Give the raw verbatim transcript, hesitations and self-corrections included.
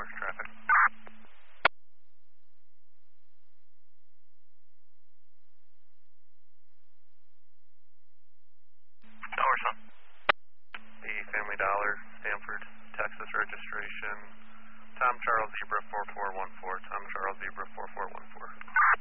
traffic. Dollar Sun. The Family Dollar, Stanford, Texas registration. Tom Charles Zebra four four one four. Tom Charles Zebra four four one four.